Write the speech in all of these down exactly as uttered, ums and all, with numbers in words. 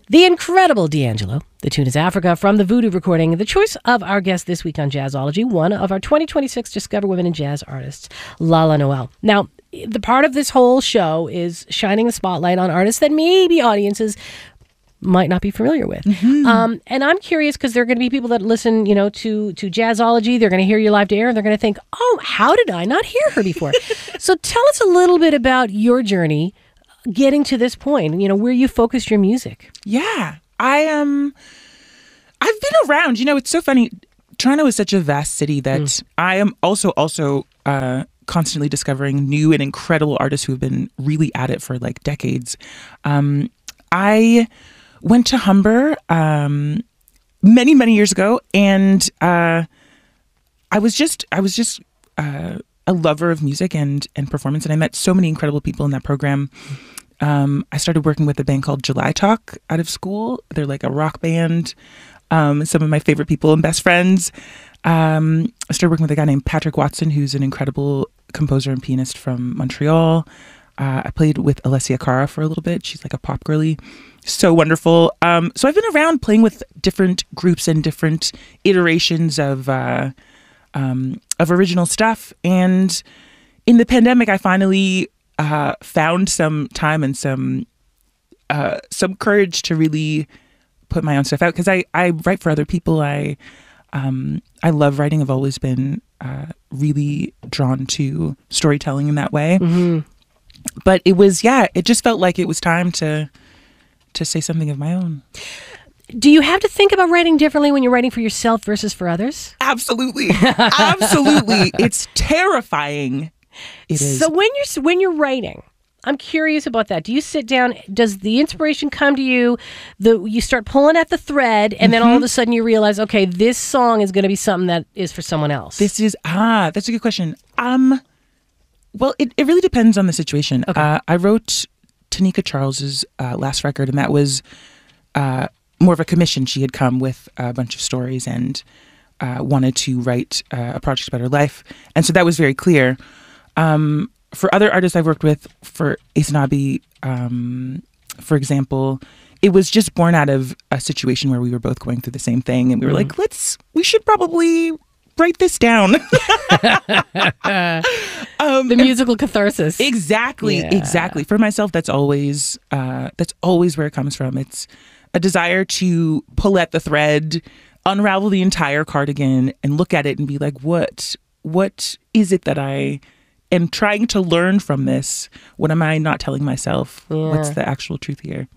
The incredible D'Angelo. The tune is Africa from the Voodoo recording. The choice of our guest this week on Jazzology, one of our twenty twenty-six Discover Women in Jazz artists, Lala Noel. Now, the part of this whole show is shining the spotlight on artists that maybe audiences might not be familiar with. Mm-hmm. Um, and I'm curious because there are going to be people that listen, you know, to, to Jazzology. They're going to hear you live to air and they're going to think, oh, how did I not hear her before? So tell us a little bit about your journey getting to this point, you know, where you focused your music. Yeah, I am. Um, I've been around. You know, it's so funny. Toronto is such a vast city that mm. I am also also uh, constantly discovering new and incredible artists who have been really at it for like decades. Um, I went to Humber um, many many years ago, and uh, I was just I was just. Uh, a lover of music and, and performance. And I met so many incredible people in that program. Um, I started working with a band called July Talk out of school. They're like a rock band. Um, some of my favorite people and best friends. Um, I started working with a guy named Patrick Watson, who's an incredible composer and pianist from Montreal. Uh, I played with Alessia Cara for a little bit. She's like a pop girly. So wonderful. Um, so I've been around playing with different groups and different iterations of, uh, Um, of original stuff. And in the pandemic, I finally uh, found some time and some uh, some courage to really put my own stuff out. Because I, I write for other people. I um, I love writing. I've always been uh, really drawn to storytelling in that way. Mm-hmm. But it was, yeah, it just felt like it was time to to say something of my own. Do you have to think about writing differently when you're writing for yourself versus for others? Absolutely. Absolutely. It's terrifying. It is. So when you're when you're writing, I'm curious about that. Do you sit down, does the inspiration come to you, the you start pulling at the thread, and mm-hmm. then all of a sudden you realize, okay, this song is going to be something that is for someone else? This is, ah, that's a good question. Um, well, it, it really depends on the situation. Okay. Uh, I wrote Tanika Charles's uh, last record, and that was uh, more of a commission. She had come with a bunch of stories and uh, wanted to write uh, a project about her life. And so that was very clear. Um, for other artists I've worked with, for Ace-Nabi, um, for example, it was just born out of a situation where we were both going through the same thing. And we were mm. like, let's, we should probably write this down. um, the musical catharsis. Exactly. Yeah. Exactly. For myself, that's always, uh, that's always where it comes from. It's a desire to pull at the thread, unravel the entire cardigan, and look at it and be like, what, what is it that I am trying to learn from this? What am I not telling myself? Yeah. What's the actual truth here?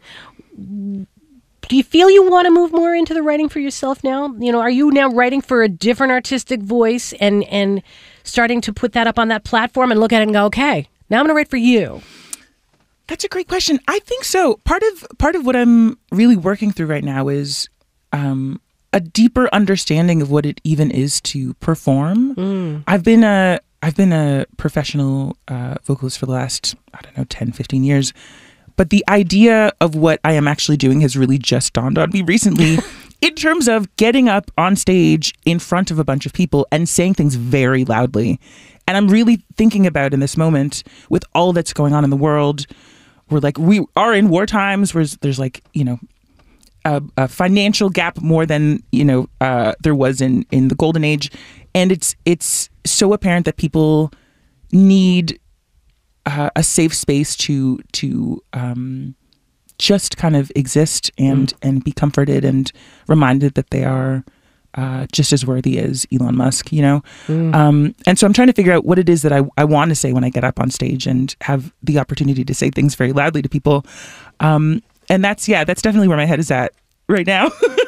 Do you feel you want to move more into the writing for yourself now? You know, are you now writing for a different artistic voice and, and starting to put that up on that platform and look at it and go, okay, now I'm going to write for you? That's a great question. I think so. Part of part of what I'm really working through right now is um, a deeper understanding of what it even is to perform. Mm. I've been a I've been a professional uh, vocalist for the last, I don't know, ten, fifteen years. But the idea of what I am actually doing has really just dawned on me recently in terms of getting up on stage in front of a bunch of people and saying things very loudly. And I'm really thinking about in this moment with all that's going on in the world. We're like, we are in war times where there's like, you know, a, a financial gap more than, you know, uh, there was in, in the golden age. And it's it's so apparent that people need uh, a safe space to to um, just kind of exist and, mm. and be comforted and reminded that they are uh, just as worthy as Elon Musk, you know? Mm. Um, and so I'm trying to figure out what it is that I, I want to say when I get up on stage and have the opportunity to say things very loudly to people. Um, and that's, yeah, that's definitely where my head is at right now.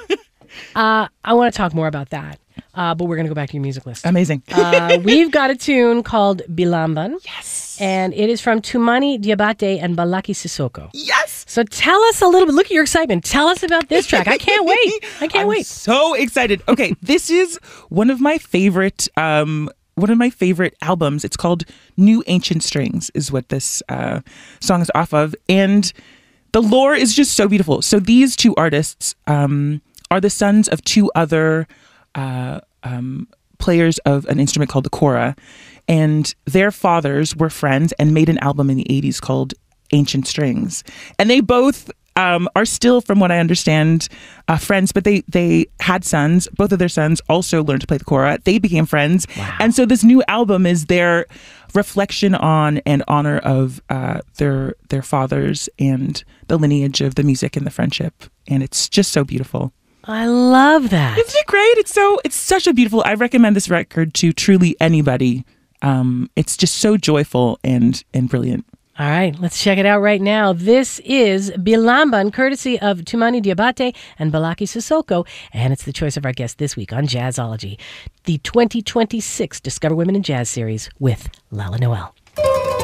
uh, I want to talk more about that. Uh, but we're going to go back to your music list. Amazing. uh, we've got a tune called Bilamban. Yes. And it is from Tumani Diabate and Balaki Sissoko. Yes. So tell us a little bit. Look at your excitement. Tell us about this track. I can't wait. I can't I'm wait. So excited. Okay, this is one of my favorite um, one of my favorite albums. It's called New Ancient Strings is what this uh, song is off of. And the lore is just so beautiful. So these two artists um, are the sons of two other Uh, um, players of an instrument called the kora, and their fathers were friends and made an album in the eighties called Ancient Strings. And they both um, are still, from what I understand, uh, friends, but they, they had sons. Both of their sons also learned to play the kora. They became friends. Wow. And so this new album is their reflection on and honor of uh, their their fathers and the lineage of the music and the friendship. And it's just so beautiful. I love that. Isn't it great? It's so it's such a beautiful. I recommend this record to truly anybody. Um, it's just so joyful and and brilliant. All right, let's check it out right now. This is Bilamban, courtesy of Tumani Diabate and Balaki Sissoko, and it's the choice of our guest this week on Jazzology, the twenty twenty-six Discover Women in Jazz series with Lala Noel.